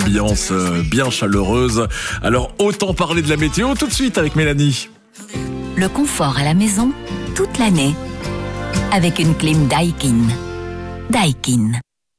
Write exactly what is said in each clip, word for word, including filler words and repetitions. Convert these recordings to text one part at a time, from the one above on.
ambiance bien chaleureuse. Alors autant parler de la météo tout de suite avec Mélanie. Le confort à la maison toute l'année avec une clim Daikin. Daikin.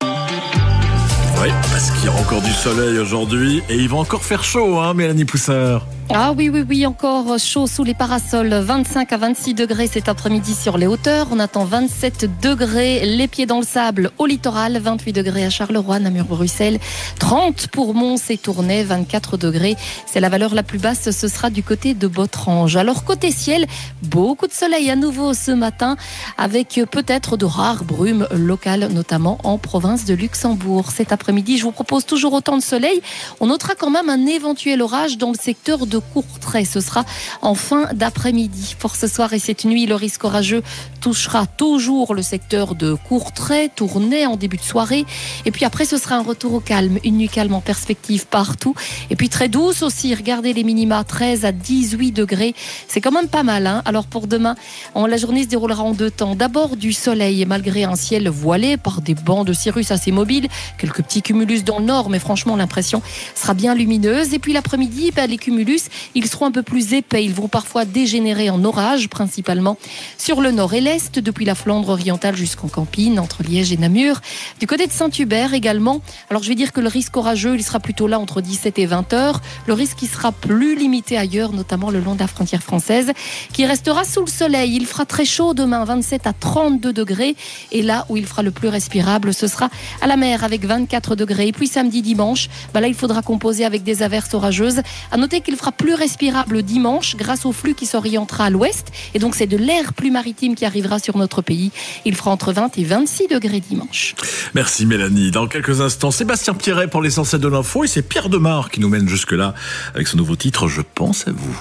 Oui, parce qu'il y a encore du soleil aujourd'hui et il va encore faire chaud, hein, Mélanie Pousseur. Ah oui, oui, oui, encore chaud sous les parasols, vingt-cinq à vingt-six degrés cet après-midi sur les hauteurs. On attend vingt-sept degrés, les pieds dans le sable au littoral, vingt-huit degrés à Charleroi, Namur, Bruxelles, trente pour Mons et Tournai, vingt-quatre degrés. C'est la valeur la plus basse, ce sera du côté de Botrange. Alors côté ciel, beaucoup de soleil à nouveau ce matin, avec peut-être de rares brumes locales, notamment en province de Luxembourg. Cet après-midi, je vous propose toujours autant de soleil. On notera quand même un éventuel orage dans le secteur de Courtrai. Ce sera en fin d'après-midi. Pour ce soir et cette nuit, le risque orageux touchera toujours le secteur de Courtrai, Tournai en début de soirée. Et puis après, ce sera un retour au calme. Une nuit calme en perspective partout. Et puis très douce aussi. Regardez les minima, treize à dix-huit degrés. C'est quand même pas mal, hein. Alors pour demain, on, la journée se déroulera en deux temps. D'abord du soleil, malgré un ciel voilé par des bancs de cirrus assez mobiles. Quelques petits cumulus dans le nord, mais franchement, l'impression sera bien lumineuse. Et puis l'après-midi, ben, les cumulus, ils seront un peu plus épais. Ils vont parfois dégénérer en orage, principalement sur le nord et l'est, depuis la Flandre orientale jusqu'en Campine, entre Liège et Namur. Du côté de Saint-Hubert également. Alors je vais dire que le risque orageux, il sera plutôt là entre dix-sept et vingt heures. Le risque, il sera plus limité ailleurs, notamment le long de la frontière française, qui restera sous le soleil. Il fera très chaud demain, vingt-sept à trente-deux degrés. Et là où il fera le plus respirable, ce sera à la mer avec vingt-quatre degrés. Et puis samedi, dimanche, bah là, il faudra composer avec des averses orageuses. À noter qu'il fera plus respirable dimanche grâce au flux qui s'orientera à l'ouest. Et donc, c'est de l'air plus maritime qui arrivera sur notre pays. Il fera entre vingt et vingt-six degrés dimanche. Merci Mélanie. Dans quelques instants, Sébastien Pierret pour l'essentiel de l'info. Et c'est Pierre Demar qui nous mène jusque-là avec son nouveau titre « Je pense à vous ».